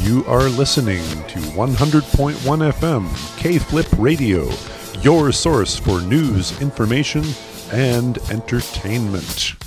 You are listening to 100.1 FM K-Flip Radio, your source for news, information, and entertainment.